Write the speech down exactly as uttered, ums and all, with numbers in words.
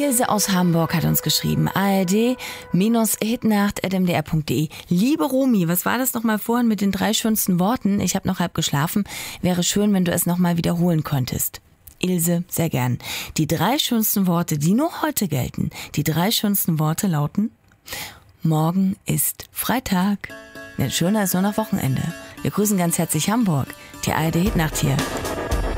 Ilse aus Hamburg hat uns geschrieben, A R D Hitnacht at m d r punkt d e. Liebe Romy, was war das nochmal vorhin mit den drei schönsten Worten? Ich habe noch halb geschlafen. Wäre schön, wenn du es nochmal wiederholen könntest. Ilse, sehr gern. Die drei schönsten Worte, die nur heute gelten. Die drei schönsten Worte lauten: Morgen ist Freitag. Schöner ist nur noch Wochenende. Wir grüßen ganz herzlich Hamburg. Die A R D Hitnacht hier.